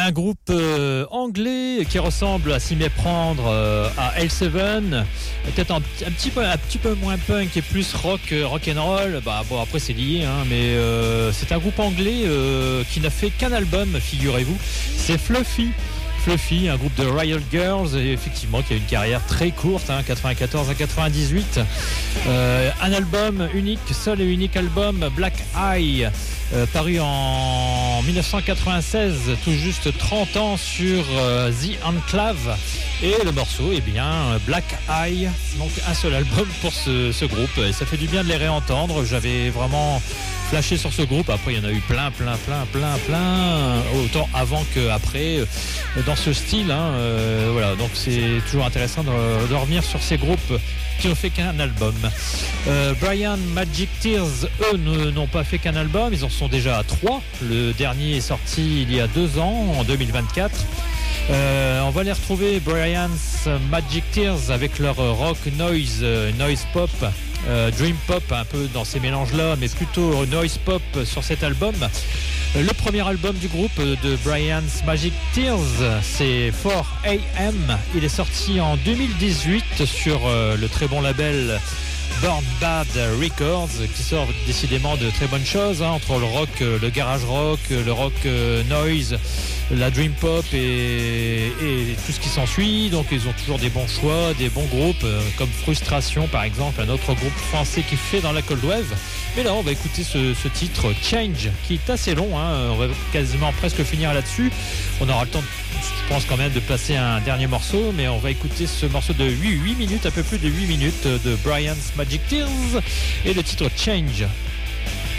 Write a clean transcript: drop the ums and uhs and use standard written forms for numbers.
Un groupe anglais qui ressemble à s'y méprendre à L7, peut-être un petit peu moins punk et plus rock and roll. Bon, après c'est lié, mais c'est un groupe anglais qui n'a fait qu'un album, figurez-vous. C'est Fluffy, un groupe de Riot Girls, et effectivement qui a une carrière très courte, 94 à 98. Un album unique, seul et unique album, Black Eye, paru en 1996, tout juste 30 ans sur The Enclave. Et le morceau, Black Eye, donc un seul album pour ce groupe. Et ça fait du bien de les réentendre. J'avais vraiment flashé sur ce groupe. Après, il y en a eu plein, autant avant qu'après, dans ce style. Voilà, donc c'est toujours intéressant de revenir sur ces groupes qui ont fait qu'un album. Brian Magic Tears, eux, n'ont pas fait qu'un album. Ils en sont déjà à 3. Le dernier est sorti il y a 2 ans, en 2024. On va les retrouver, Brian's Magic Tears, avec leur rock noise pop, dream pop, un peu dans ces mélanges-là, mais plutôt noise pop sur cet album. Le premier album du groupe de Brian's Magic Tears, c'est 4AM. Il est sorti en 2018 sur le très bon label Born Bad Records, qui sort décidément de très bonnes choses, entre le rock, le garage rock, le rock noise, la dream pop et tout ce qui s'ensuit. Donc ils ont toujours des bons choix, des bons groupes, comme Frustration par exemple, un autre groupe français qui fait dans la cold wave. Mais là on va écouter ce titre Change, qui est assez long, on va quasiment presque finir là-dessus. On aura le temps, je pense quand même, de placer un dernier morceau, mais on va écouter ce morceau de 8 minutes, un peu plus de 8 minutes, de Brian's Magic Tears, et le titre Change.